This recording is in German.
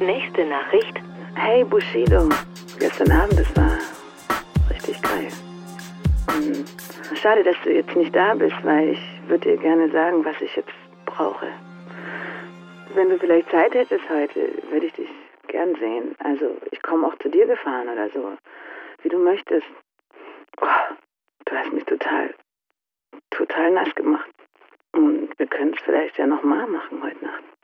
Nächste Nachricht. Hey Bushido, gestern Abend, das war richtig geil. Schade, dass du jetzt nicht da bist, weil ich würde dir gerne sagen, was ich jetzt brauche. Wenn du vielleicht Zeit hättest heute, würde ich dich gern sehen. Also ich komme auch zu dir gefahren oder so, wie du möchtest. Oh, du hast mich total nass gemacht. Und wir können es vielleicht ja nochmal machen heute Nacht.